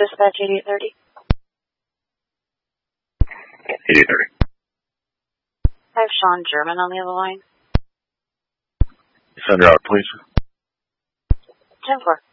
Dispatch 8830. 8830. I have Sean German on the other line. Send her out, please. 10-4.